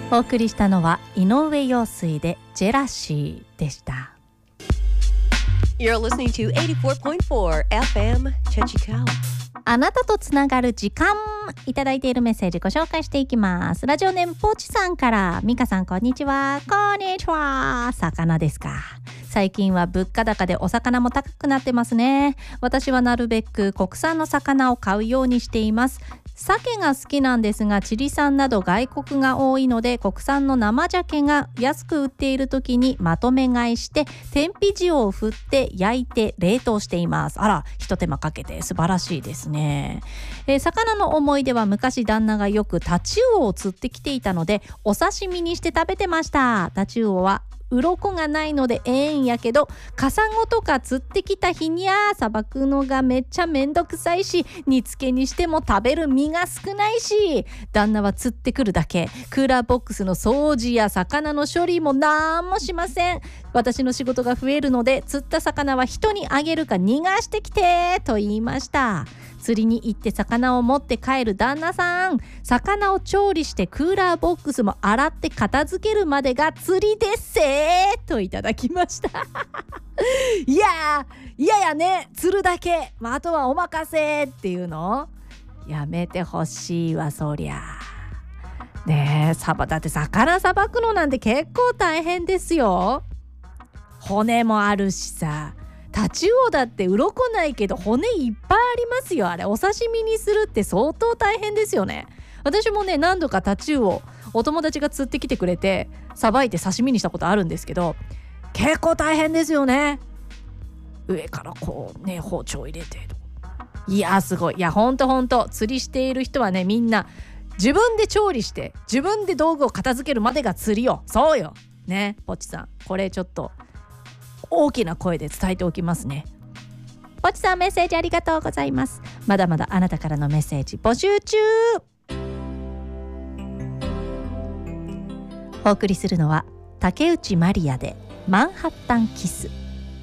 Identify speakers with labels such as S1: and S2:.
S1: お送りしたのは井上陽水でジェラシーでした。
S2: You're listening to 84.4 FM Chechikau。
S1: あなたとつながる時間、いただいているメッセージご紹介していきます。ラジオネームポチさんから。ミカさんこんにちは。こんにちは。魚ですか。最近は物価高でお魚も高くなってますね。私はなるべく国産の魚を買うようにしています。鮭が好きなんですが、チリ産など外国が多いので、国産の生鮭が安く売っている時にまとめ買いして天日塩を振って焼いて冷凍しています。あら、一手間かけて素晴らしいですね。魚の思い出は、昔旦那がよくタチウオを釣ってきていたのでお刺身にして食べてました。タチウオは鱗がないのでええんやけど、カサゴとか釣ってきた日にゃさばくのがめっちゃめんどくさいし、煮付けにしても食べる身が少ないし、旦那は釣ってくるだけ、クーラーボックスの掃除や魚の処理もなんもしません。私の仕事が増えるので、釣った魚は人にあげるか逃がしてきてと言いました。釣りに行って魚を持って帰る旦那さん、魚を調理してクーラーボックスも洗って片付けるまでが釣りですせーといただきましたいやね、釣るだけ、あとはお任せっていうのやめてほしいわ、そりゃねえ。だって魚さばくのなんて結構大変ですよ。骨もあるしさ、タチウオだって鱗ないけど骨いっぱいありますよ。あれお刺身にするって相当大変ですよね。私もね、何度かタチウオお友達が釣ってきてくれてさばいて刺身にしたことあるんですけど、結構大変ですよね。上からこうね、包丁入れて、いやすごい。いやほんと釣りしている人はね、みんな自分で調理して自分で道具を片付けるまでが釣りよ。そうよね。ポチさん、これちょっと大きな声で伝えておきますね。ポチさん、メッセージありがとうございます。まだまだあなたからのメッセージ募集中。お送りするのは竹内まりやでマンハッタンキス。